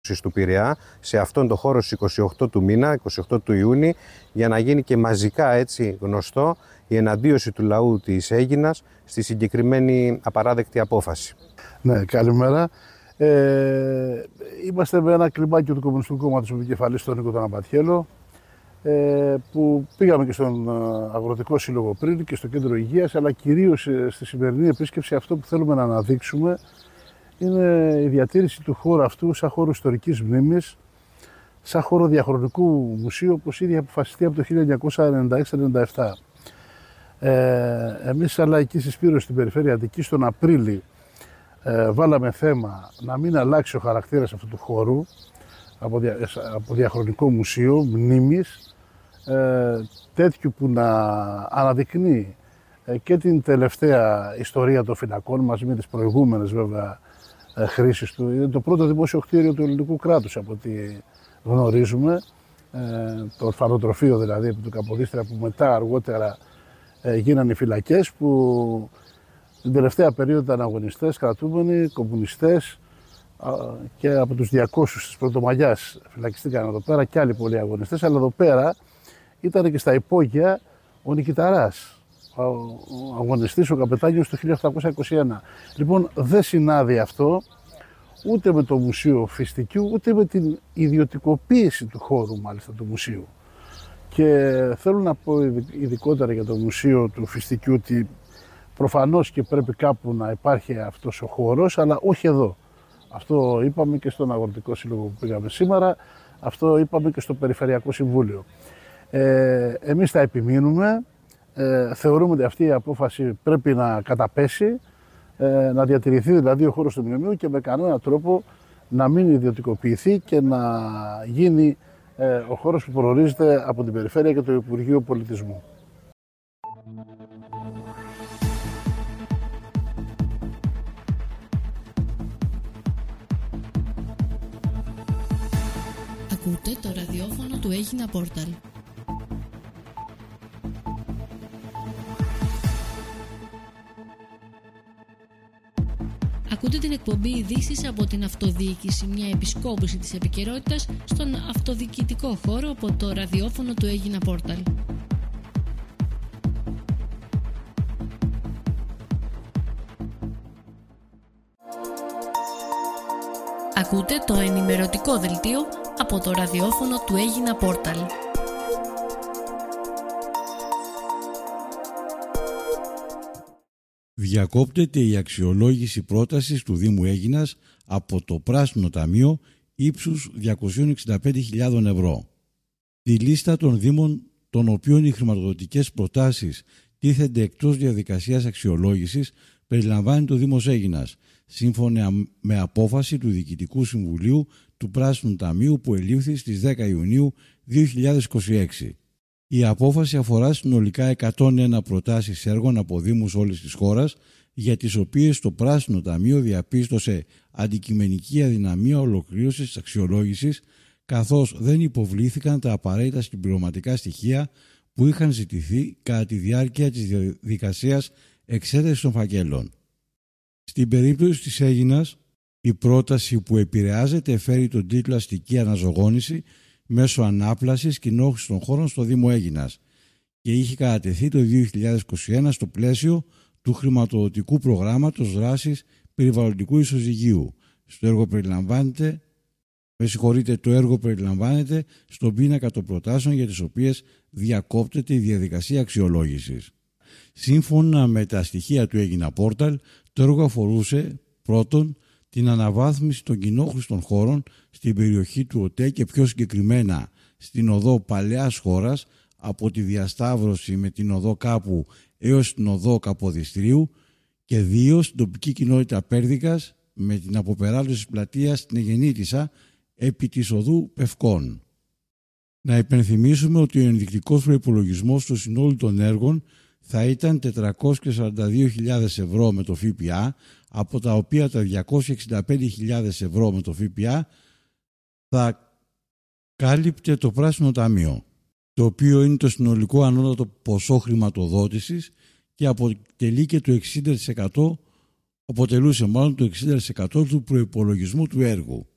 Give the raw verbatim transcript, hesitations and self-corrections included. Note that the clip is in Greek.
του Πειραιά, σε αυτόν τον χώρο στις είκοσι οκτώ του μήνα, είκοσι οκτώ του Ιούνιου, για να γίνει και μαζικά έτσι γνωστό η εναντίωση του λαού της Αίγινας στη συγκεκριμένη απαράδεκτη απόφαση. Ναι, καλημέρα. Ε, είμαστε με ένα κλιμάκιο του Κομμουνιστικού Κόμματος με επικεφαλής τον Νίκο τον Αμπατιέλο, ε, που πήγαμε και στον Αγροτικό Σύλλογο πριν και στο Κέντρο Υγείας, αλλά κυρίως στη σημερινή επίσκεψη αυτό που θέλουμε να αναδείξουμε είναι η διατήρηση του χώρου αυτού σαν χώρο ιστορικής μνήμης, σαν χώρο διαχρονικού μουσείου, όπως ήδη αποφασιστεί από το χίλια εννιακόσια ενενήντα έξι ενενήντα επτά. Ε, εμείς σαν Λαϊκή Συσπήρωση στην Περιφέρεια Αττικής τον Απρίλη ε, βάλαμε θέμα να μην αλλάξει ο χαρακτήρας αυτού του χώρου από, δια, από διαχρονικό μουσείο μνήμης, ε, τέτοιου που να αναδεικνύει ε, και την τελευταία ιστορία των φυλακών μαζί με τις προηγούμενες βέβαια ε, χρήσεις του. Είναι το πρώτο δημόσιο κτίριο του ελληνικού κράτους από ό,τι γνωρίζουμε, ε, το ορφανοτροφείο δηλαδή επί του Καποδίστρια, που μετά αργότερα ε, γίνανε οι φυλακές, που την τελευταία περίοδο ήταν αγωνιστές, κρατούμενοι, κομμουνιστές, και από τους διακόσιους της Πρωτομαγιάς φυλακιστήκαν εδώ πέρα και άλλοι πολλοί αγωνιστές, αλλά εδώ πέρα ήταν και στα υπόγεια ο Νικηταράς, ο αγωνιστής, ο καπετάνιος του χίλια οκτακόσια είκοσι ένα. Λοιπόν, δεν συνάδει αυτό ούτε με το Μουσείο Φιστικιού, ούτε με την ιδιωτικοποίηση του χώρου μάλιστα του μουσείου. Και θέλω να πω ειδικότερα για το Μουσείο του Φιστικιού ότι προφανώς και πρέπει κάπου να υπάρχει αυτός ο χώρος, αλλά όχι εδώ. Αυτό είπαμε και στον Αγροτικό Σύλλογο που πήγαμε σήμερα, αυτό είπαμε και στο Περιφερειακό Συμβούλιο. Ε, εμείς θα επιμείνουμε, ε, θεωρούμε ότι αυτή η απόφαση πρέπει να καταπέσει, ε, να διατηρηθεί δηλαδή ο χώρος του μνημείου και με κανέναν τρόπο να μην ιδιωτικοποιηθεί και να γίνει ε, ο χώρος που προορίζεται από την Περιφέρεια και το Υπουργείο Πολιτισμού. Ακούτε το ραδιόφωνο του Έγινα Πόρταλ. Ακούτε την εκπομπή ειδήσεις από την αυτοδιοίκηση, μια επισκόπηση της επικαιρότητας στον αυτοδιοικητικό χώρο από το ραδιόφωνο του Έγινα Πόρταλ. Ακούτε το ενημερωτικό δελτίο από το ραδιόφωνο του Έγινα Πόρταλ. Διακόπτεται η αξιολόγηση πρότασης του Δήμου Αίγινας από το Πράσινο Ταμείο ύψους διακόσιες εξήντα πέντε χιλιάδες ευρώ. Τη λίστα των Δήμων των οποίων οι χρηματοδοτικές προτάσεις τίθενται εκτός διαδικασίας αξιολόγησης περιλαμβάνει το Δήμος Αίγινας, σύμφωνα με απόφαση του Διοικητικού Συμβουλίου του Πράσινου Ταμείου που ελήφθη στις δέκα Ιουνίου δύο χιλιάδες είκοσι έξι. Η απόφαση αφορά συνολικά εκατόν ένα προτάσεις έργων από δήμους όλης της χώρας, για τις οποίες το Πράσινο Ταμείο διαπίστωσε αντικειμενική αδυναμία ολοκλήρωσης της αξιολόγησης, καθώς δεν υποβλήθηκαν τα απαραίτητα συμπληρωματικά στοιχεία που είχαν ζητηθεί κατά τη διάρκεια της διαδικασίας εξέτασης των φακέλων. Στην περίπτωση της Αίγινας, η πρόταση που επηρεάζεται φέρει τον τίτλο «Αστική αναζωογόνηση μέσω ανάπλασης κοινόχρηστων των χώρων στο Δήμο Αίγινας» και είχε κατατεθεί το δύο χιλιάδες είκοσι ένα στο πλαίσιο του χρηματοδοτικού προγράμματος δράσης περιβαλλοντικού ισοζυγίου. Στο έργο περιλαμβάνεται, με συγχωρείτε, το έργο περιλαμβάνεται στον πίνακα των προτάσεων για τις οποίες διακόπτεται η διαδικασία αξιολόγησης. Σύμφωνα με τα στοιχεία του Έγινα Πόρταλ, το έργο αφορούσε πρώτον την αναβάθμιση των κοινόχρηστων χώρων στην περιοχή του ΟΤΕ και πιο συγκεκριμένα στην οδό Παλαιάς Χώρας από τη διασταύρωση με την οδό Κάπου έως την οδό Καποδιστρίου και δύο στην τοπική κοινότητα Πέρδικας με την αποπεράλωση της πλατείας στην Αιγεννήτισσα επί της οδού Πευκών. Να υπενθυμίσουμε ότι ο ενδεικτικός προϋπολογισμός του συνόλου των έργων θα ήταν τετρακόσιες σαράντα δύο χιλιάδες ευρώ με το ΦΠΑ, από τα οποία τα διακόσιες εξήντα πέντε χιλιάδες ευρώ με το ΦΠΑ θα κάλυπτε το Πράσινο Ταμείο, το οποίο είναι το συνολικό ανώτατο ποσό χρηματοδότησης και αποτελεί και το εξήντα τοις εκατό, αποτελούσε μάλλον το εξήντα τοις εκατό του προϋπολογισμού του έργου.